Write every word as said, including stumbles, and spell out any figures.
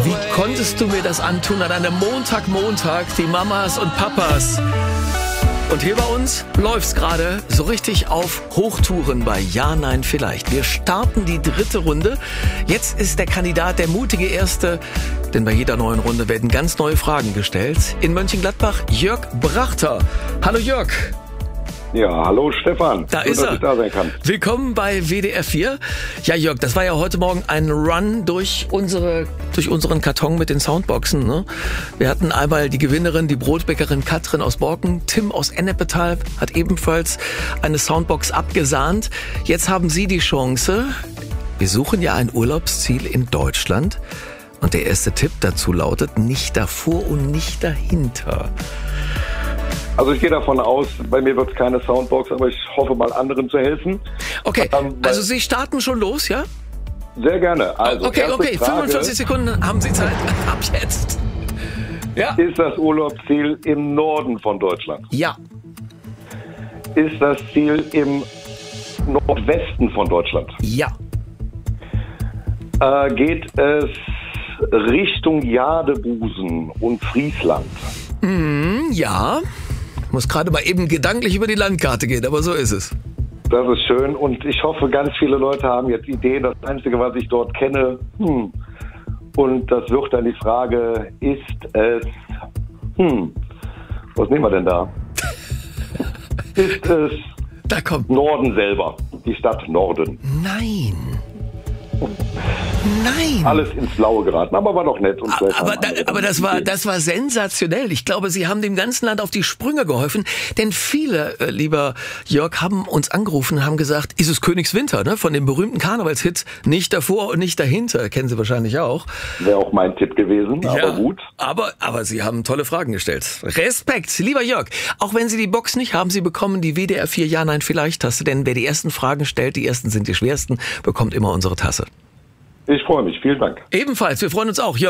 Wie konntest du mir das antun an einem Montagmontag, die Mamas und Papas? Und hier bei uns läuft's gerade so richtig auf Hochtouren bei Ja, Nein, Vielleicht. Wir starten die dritte Runde. Jetzt ist der Kandidat der mutige Erste, denn bei jeder neuen Runde werden ganz neue Fragen gestellt. In Mönchengladbach Jörg Brachter. Hallo Jörg. Ja, hallo Stefan. Da Schön, ist er. dass ich da sein kann. Willkommen bei W D R vier. Ja Jörg, das war ja heute Morgen ein Run durch unsere, durch unseren Karton mit den Soundboxen. Ne? Wir hatten einmal die Gewinnerin, die Brotbäckerin Katrin aus Borken. Tim aus Ennepetal hat ebenfalls eine Soundbox abgesahnt. Jetzt haben Sie die Chance. Wir suchen ja ein Urlaubsziel in Deutschland. Und der erste Tipp dazu lautet, nicht davor und nicht dahinter. Also ich gehe davon aus, bei mir wird es keine Soundbox, aber ich hoffe mal anderen zu helfen. Okay, also Sie starten schon los, ja? Sehr gerne. Also, okay, erste okay, Frage, fünfundvierzig Sekunden haben Sie Zeit. Ab jetzt. Ja. Ist das Urlaubsziel im Norden von Deutschland? Ja. Ist das Ziel im Nordwesten von Deutschland? Ja. Äh, geht es Richtung Jadebusen und Friesland? Mm, ja. Muss gerade mal eben gedanklich über die Landkarte gehen, aber so ist es. Das ist schön und ich hoffe, ganz viele Leute haben jetzt Ideen. Das Einzige, was ich dort kenne, hm, und das wird dann die Frage, ist es, hm, was nehmen wir denn da? Ist es da kommt Norden selber, die Stadt Norden? Nein. Nein. Alles ins Blaue geraten, aber war doch nett. Und aber aber, da, aber das war Idee. das war sensationell. Ich glaube, Sie haben dem ganzen Land auf die Sprünge geholfen, denn viele, äh, lieber Jörg, haben uns angerufen und haben gesagt, ist es Königswinter, ne? Von dem berühmten Karnevalshit, nicht davor und nicht dahinter, kennen Sie wahrscheinlich auch. Wäre auch mein Tipp gewesen, aber ja, gut. Aber, aber Sie haben tolle Fragen gestellt. Respekt, lieber Jörg. Auch wenn Sie die Box nicht haben, Sie bekommen die W D R vier Ja, Nein, Vielleicht-Taste, denn wer die ersten Fragen stellt, die ersten sind die schwersten, bekommt immer unsere Tasse. Ich freue mich. Vielen Dank. Ebenfalls, wir freuen uns auch. Jörg.